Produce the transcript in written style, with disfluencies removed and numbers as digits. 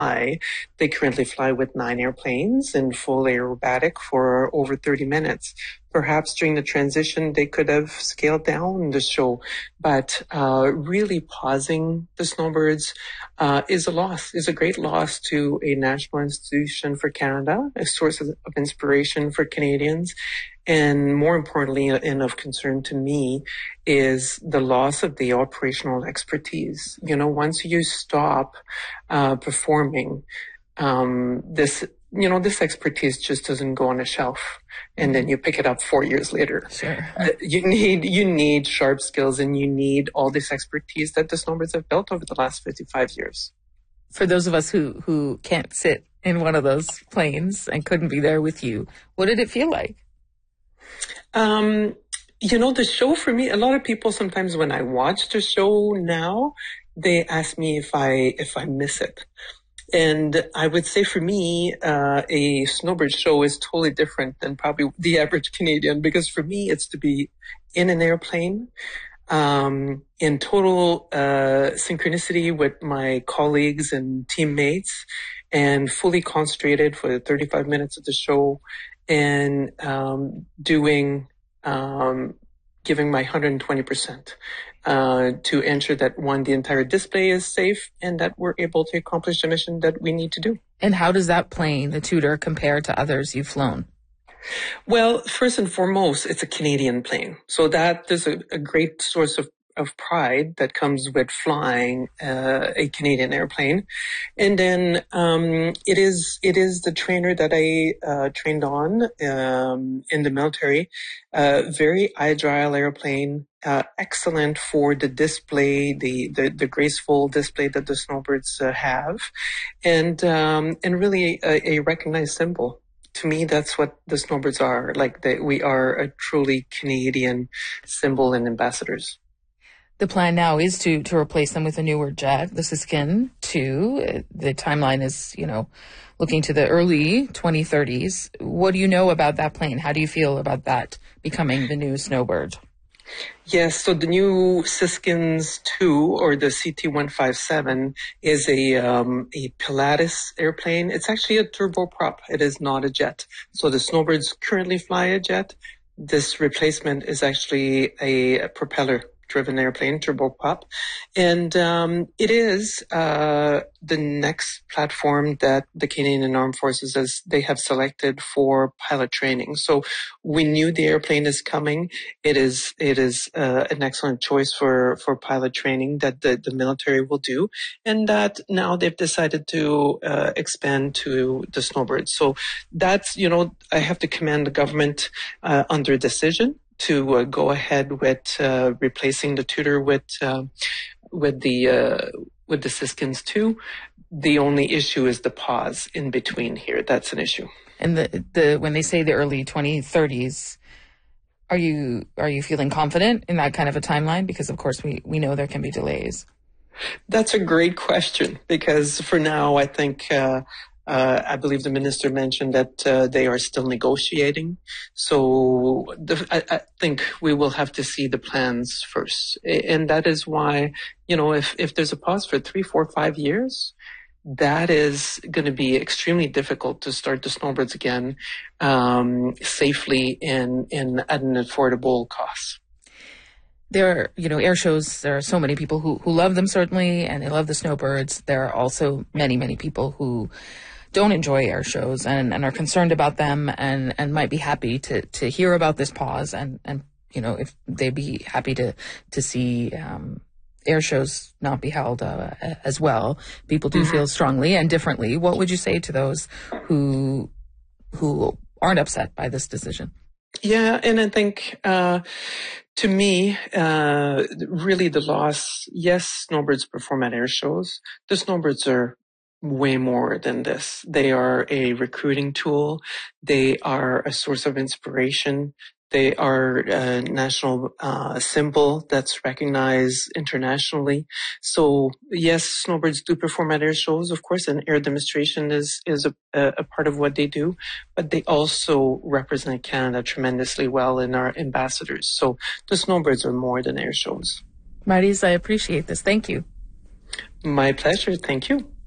fly. They currently fly with 9 airplanes in full aerobatic for over 30 minutes. Perhaps during the transition, they could have scaled down the show, but really pausing the snowbirds is a loss, is a great loss to a national institution for Canada, a source of inspiration for Canadians. And more importantly, and of concern to me, is the loss of the operational expertise. You know, once you stop performing, this expertise just doesn't go on a shelf, and then you pick it up 4 years later. Sure. You need sharp skills, and you need all this expertise that the snowbirds have built over the last 55 years. For those of us who can't sit in one of those planes and couldn't be there with you, what did it feel like? The show for me, a lot of people sometimes when I watch the show now, they ask me if I miss it. And I would say for me, a snowbird show is totally different than probably the average Canadian, because for me, it's to be in an airplane, in total synchronicity with my colleagues and teammates, and fully concentrated for the 35 minutes of the show, and giving my 120%. To ensure that, one, the entire display is safe, and that we're able to accomplish the mission that we need to do. And how does that plane, the Tudor, compare to others you've flown? Well, first and foremost, it's a Canadian plane. So that there's a great source of pride that comes with flying a Canadian airplane. And then it is the trainer that I trained on in the military. Very agile airplane, excellent for the display, the graceful display that the snowbirds have, and really a recognized symbol. To me, that's what the snowbirds are. We are a truly Canadian symbol and ambassadors. The plan now is to replace them with a newer jet, the Siskin 2. The timeline is, looking to the early 2030s. What do you know about that plane? How do you feel about that becoming the new Snowbird? Yes, so the new Siskins 2, or the CT-157, is a Pilatus airplane. It's actually a turboprop. It is not a jet. So the Snowbirds currently fly a jet. This replacement is actually a propeller-driven airplane, turboprop. And it is the next platform that the Canadian Armed Forces they have selected for pilot training. So we knew the airplane is coming. It is an excellent choice for pilot training that the military will do, and that now they've decided to expand to the Snowbirds. So that's, I have to commend the government on their decision to go ahead with replacing the Tudor with the Siskins 2. The only issue is the pause in between here. That's an issue. And the when they say the early 2030s, are you feeling confident in that kind of a timeline? Because of course we know there can be delays. That's a great question, because for now I think I believe the minister mentioned that they are still negotiating. So I think we will have to see the plans first. And that is why, if there's a pause for 3, 4, 5 years, that is going to be extremely difficult to start the Snowbirds again safely and at an affordable cost. There are, air shows, there are so many people who love them, certainly, and they love the Snowbirds. There are also many, many people who don't enjoy air shows and are concerned about them and might be happy to hear about this pause and if they'd be happy to see air shows not be held as well. People do feel strongly and differently. What would you say to those who aren't upset by this decision? Yeah, and I think to me, really the loss, yes, Snowbirds perform at air shows. The Snowbirds are way more than this. They are a recruiting tool. They are a source of inspiration. They are a national symbol that's recognized internationally. So yes, Snowbirds do perform at air shows, of course, and air demonstration is a part of what they do, but they also represent Canada tremendously well and are ambassadors. So the Snowbirds are more than air shows. Maryse, I appreciate this. Thank you. My pleasure. Thank you.